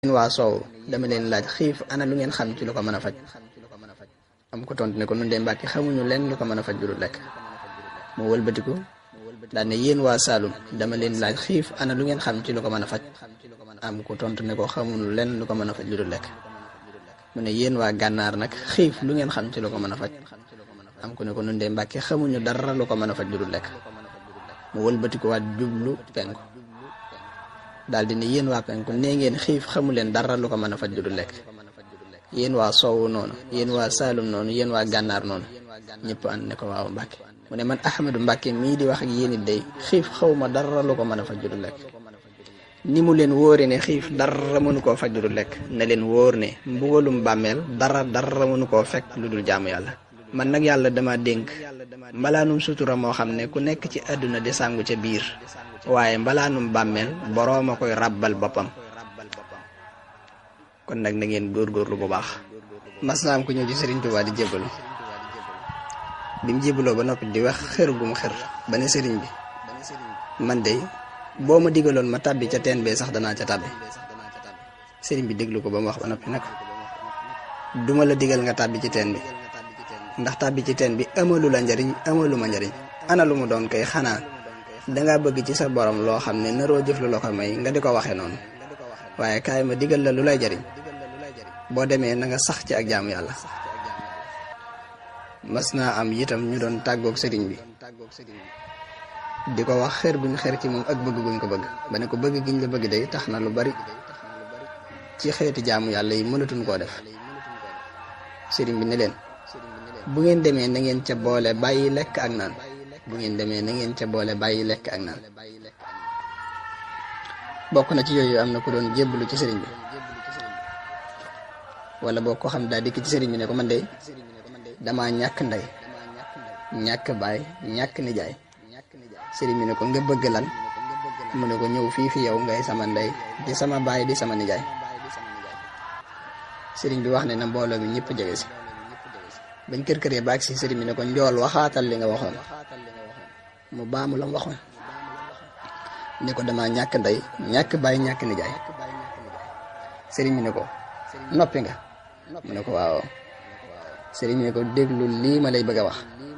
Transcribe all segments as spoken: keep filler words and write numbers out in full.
waa soow dama leen laaj xiif ana lu ngeen xam ci lu ko mën a faj am ko tontu ne ko nun de Mbàkke xamuñu leen lu ko mën a faj lu lekk mu wëlbatiku daal ne yéen waa Saalum dama leen laaj xiif ana lu ngeen xam ci lu ko mën a faj am ko tontu ne ko xamuñu leen lu ko mën a faj lu lekk mu ne yéen waa Gànnaar nag xiif lu ngeen xam ci lu ko mën a faj am ko ne ko nun de Mbàkke xamuñu dara lu ko mën a faj lu lekk mu wëlbatiku waat jublu penku daal di ne yéen waa penku nee ngeen xiif xamu leen dara lu ko mën a faj lu lekk yéen waa soowu noonu yéen waa Saalum noonu yéen waa Gànnaar noonu ñëpp ànd ne ko waaw Mbàkke mu ne man Ahmadu Mbàkke mii di wax ak yéen it day xiif xaw ma dara lu ko mën a faj lu lekk ni mu leen wóore ne xiif dara mënu koo faj lu lekk na leen wóor ne mbugalum bàmmeel dara dara mënu koo fekk lu dul jaamu yàlla man nag yàlla dama dénk mbalaanum sutura moo xam ne ku nekk ci àdduna di sàngu ca biir waaye mbalaanum bàmmeel boroom a koy ràbbal boppam kon nag na ngeen góorgóorlu bu baax. mas naa am ku ñëw ci Serigne Touba di jébbalu bi mu jébbaloo ba noppi di wax xër gu mu xër ba ne Serigne bi man de boo ma digaloon ma tàbbi ca teen bee sax danaa ca tàbbi Serigne bi déglu ko ba mu wax ba noppi nag duma la digal nga tàbbi ci teen bi ndax tàbbi ci teen bi amalu la njariñ amalu ma njariñ ana lu mu doon kay xanaa dangaa bëgg ci sa borom loo xam ne naroo jëf lu la ko may nga di ko waxee noonu waaye kaay ma digal la lu lay jariñ boo demee na nga sax ci ak jaamu yàlla. mas naa am itam ñu doon tàggoog sëriñ bi di ko wax xër buñ xër ci moom ak bëgg guñ ko bëgg ba ne ko bëgg giñ la bëgg day tax na lu bari ci xeeti jaamu yàlla yi mënatuñ koo def sëriñ bi ne leen bu ngeen demee na ngeen ca boole bàyyi lekk ak naan bu ngeen demee na ngeen ca boole bàyyi lekk ak naan bokk na ci yooyu am na ku doon jébbalu ci sëriñ bi wala boo ko xam daa dikk ci sëriñ bi ne ko man de damaa ñàkk ndey ñàkk baay ñàkk nijaay sëriñ bi ne ko nga bëgg lan mu ne ko ñëw fii fi yow ngay sama ndey di sama baay di sama nijaay sëriñ bi wax ne na mbooloo mi ñëpp jege si bañ kër këree baag si sëriñ bi ne ko njool waxaatal li nga waxoon mu baamu la waxoon ne ko dama ñàkk ndey ñàkk baay ñàkk nijaay sëriñ bi ne ko noppi nga mu ne ko waaw sëriñ bi ne ko déglu lii ma lay bëgg a wax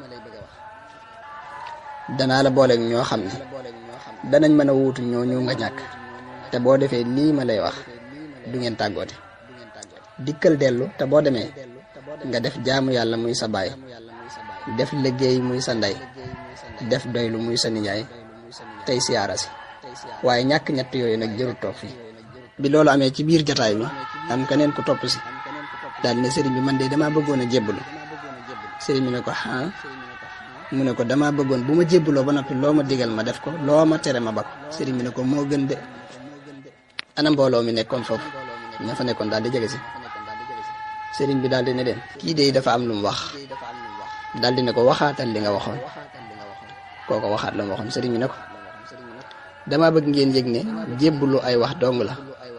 danaa la booleeg ñoo xam ne danañ mën a wuutu ñooñu nga ñàkk te boo defee lii ma lay wax du ngeen tàggoote dikkal dellu te boo demee nga def jaamu yàlla muy sa baay def liggéey muy sa ndey def doylu muy sa nijaay tey siyaara si waaye ñàkk ñett yooyu nag jërul toog fii bi loolu amee ci biir jataay bi am keneen ku topp si daal ne sëriñ bi man de damaa bëggoon a jébbalu sëriñ bi ne ko ah mu ne ko damaa bëggoon bu ma jébbaloo ba noppi loo ma digal ma def ko loo ma tere ma ba ko sëriñ bi ne ko moo gën de ana mbooloo mi nekkoon foofu ña fa nekkoon daal di jege si sëriñ bi daal di ne leen kii de dafa am lu mu wax daal di ne ko waxaatal li nga waxoon kooko waxaat la mu waxoon sëriñ bi ne ko dama bëgg ngeen yëg ne jébbalu ay wax dong la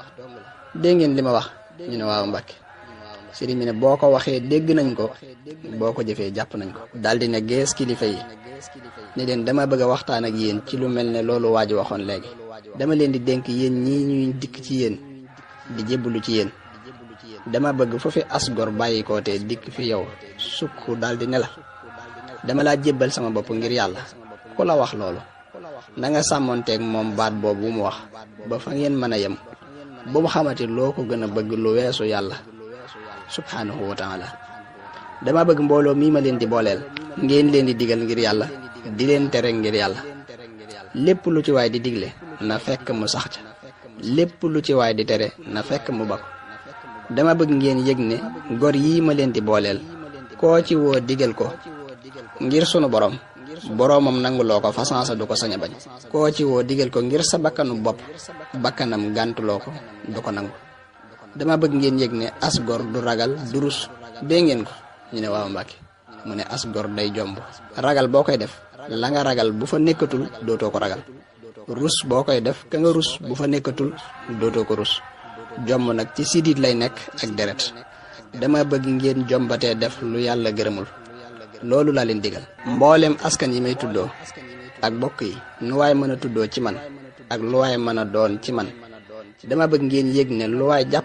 dégg ngeen li ma wax ñu ne waaw Mbàkke sëriñ bi ne boo ko waxee dégg nañ ko boo ko jëfee jàpp nañ ko daal di ne gees kilifa yi ne leen dama bëgg a waxtaan ak yéen ci lu mel ne loolu waa ji waxoon léegi dama leen di dénk yéen ñii ñuy dikk ci yéen di jébbalu ci yéen dama bëgg fu fi asgor bàyyi ko te dikk fi yow sukk daal di ne la dama laa jébbal sama bopp ngir yàlla ku la wax loolu na nga sàmmonteeg moom baat boobu mu wax ba fa ngeen mën a yem bu mu xamati loo ko gën a bëgg lu weesu yàlla subhanahu wa taala dama bëgg mbooloo mii ma leen di booleel ngeen leen di digal ngir yàlla di leen tere ngir yàlla lépp lu ci waay di digle na fekk mu sax ca lépp lu ci waay di tere na fekk mu bako dama bëgg ngeen yëg ne gor yii ma leen di booleel koo ci woo digal ko ngir sunu borom boroomam nanguloo ko façansa du ko sañ a bañ koo ci woo digal ko ngir sa bakkanu bopp bakkanam gàntuloo ko du ko nangu dama bëgg ngeen yëg ne as gor du ragal du rus dee ngeen ko ñu ne waaw Mbàkke mu ne as gor day jomb ragal boo koy def la nga ragal bu fa nekkatul dootoo ko ragal rus boo koy def ka nga rus bu fa nekkatul dootoo ko rus jomb nag ci sidit lay nekk ak deret dama bëgg ngeen jombatee def lu yàlla gërëmul loolu laa leen digal mboolem askan yi may tuddoo ak bokk yi nu waay mën a tuddoo ci man ak lu waay mën a doon ci man dama bëgg ngeen yëg ne lu waay jàpp